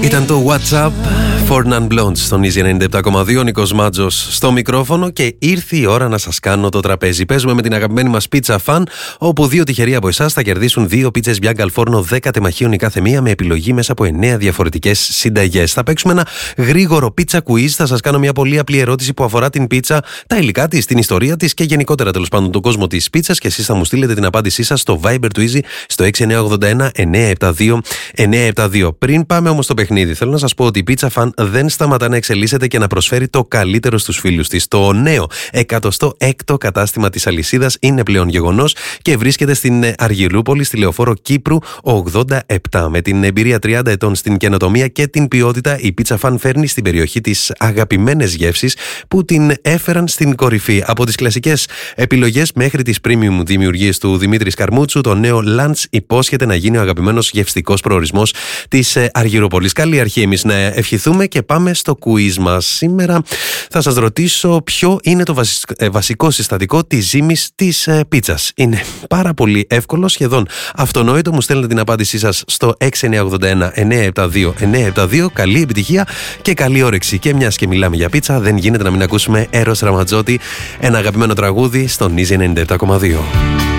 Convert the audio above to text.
Ήταν το WhatsApp for Non-Blondes στον Easy 97,2. Ο Νίκος Μάτζος στο μικρόφωνο και ήρθε η ώρα να σας κάνω το τραπέζι. Παίζουμε με την αγαπημένη μας πίτσα φαν, όπου δύο τυχεροί από εσάς θα κερδίσουν 2 πίτσες Bianca al Forno 10 τεμαχίων η κάθε μία με επιλογή μέσα από 9 διαφορετικές συνταγές. Θα παίξουμε ένα γρήγορο πίτσα quiz. Θα σας κάνω μια πολύ απλή ερώτηση που αφορά την πίτσα, τα υλικά της, την ιστορία της και γενικότερα τέλος πάντων τον κόσμο της πίτσας. Και εσείς θα μου στείλετε την απάντησή σας στο Viber του Easy στο 6981 972 972. Πριν πάμε όμως στο παιχνίδι, θέλω να σας πω ότι η πίτσα φαν δεν σταματά να εξελίσσεται και να προσφέρει το καλύτερο στους φίλους της. Το νέο 106ο κατάστημα της αλυσίδας είναι πλέον γεγονός και βρίσκεται στην Αργυρούπολη, στη Λεωφόρο Κύπρου 87. Με την εμπειρία 30 ετών στην καινοτομία και την ποιότητα, η πίτσα φαν φέρνει στην περιοχή της αγαπημένες γεύσεις που την έφεραν στην κορυφή. Από τις κλασικές επιλογές μέχρι τις premium δημιουργίες του Δημήτρη Σκαρμούτσου, το νέο lunch υπόσχεται να γίνει ο αγαπημένος γευστικός προορισμός της Αργυρούπολης. Καλή αρχή εμείς να ευχηθούμε και πάμε στο quiz μας. Σήμερα θα σας ρωτήσω ποιο είναι το βασικό συστατικό της ζύμης της πίτσας. Είναι πάρα πολύ εύκολο, σχεδόν αυτονόητο. Μου στέλνετε την απάντησή σας στο 6981 972 972. Καλή επιτυχία και καλή όρεξη. Και μιας και μιλάμε για πίτσα, δεν γίνεται να μην ακούσουμε Έρος Ραματζότη, ένα αγαπημένο τραγούδι στον Easy 97,2.